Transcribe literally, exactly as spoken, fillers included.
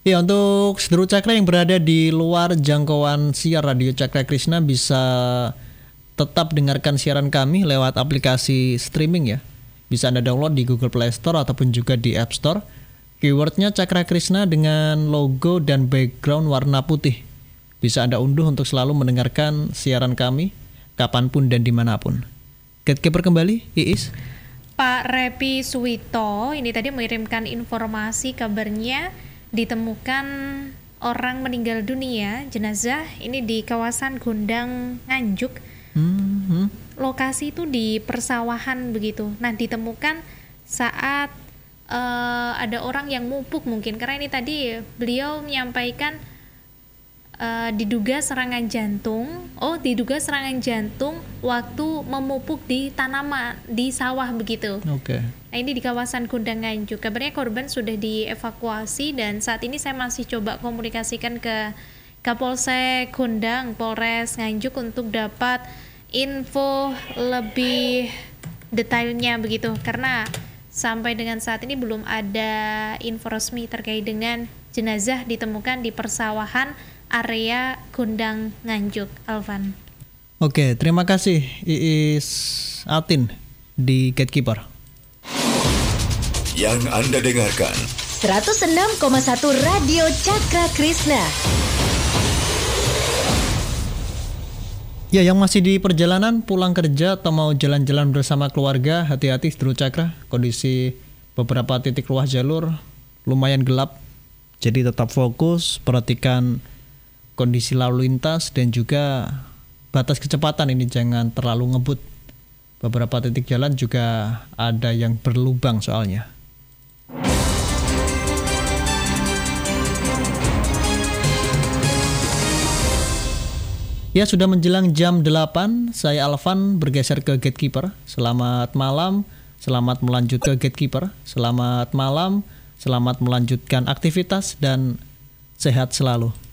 Ya, untuk Sedru Cakra yang berada di luar jangkauan siar Radio Cakra Krishna bisa tetap dengarkan siaran kami lewat aplikasi streaming ya. Bisa Anda download di Google Play Store ataupun juga di App Store. Keywordnya Cakra Krishna dengan logo dan background warna putih. Bisa Anda unduh untuk selalu mendengarkan siaran kami kapanpun dan dimanapun. Gatekeeper kembali, Iis. Pak Repi Suwito ini tadi mengirimkan informasi kabarnya ditemukan orang meninggal dunia, jenazah ini di kawasan Gondang Nganjuk. Hmm. Lokasi itu di persawahan begitu. Nah, ditemukan saat uh, ada orang yang mupuk mungkin, karena ini tadi beliau menyampaikan uh, diduga serangan jantung. Oh, diduga serangan jantung waktu memupuk di tanaman di sawah begitu. Oke. Okay. Nah, ini di kawasan Gondang Nganjuk. Kabarnya korban sudah dievakuasi dan saat ini saya masih coba komunikasikan ke Kapolsek Gondang, Polres Nganjuk untuk dapat info lebih detailnya begitu, karena sampai dengan saat ini belum ada info resmi terkait dengan jenazah ditemukan di persawahan area Gondang Nganjuk. Alvan. Oke, terima kasih Iis Atin di Gatekeeper. Yang Anda dengarkan seratus enam koma satu Radio Cakra Krishna. Ya, yang masih di perjalanan pulang kerja atau mau jalan-jalan bersama keluarga, hati-hati Sedru Cakra. Kondisi beberapa titik ruas jalur lumayan gelap, jadi tetap fokus, perhatikan kondisi lalu lintas dan juga batas kecepatan ini jangan terlalu ngebut. Beberapa titik jalan juga ada yang berlubang soalnya. Ya, sudah menjelang jam delapan, saya Alvan bergeser ke Gatekeeper. Selamat malam, selamat melanjut ke Gatekeeper. Selamat malam, selamat melanjutkan aktivitas dan sehat selalu.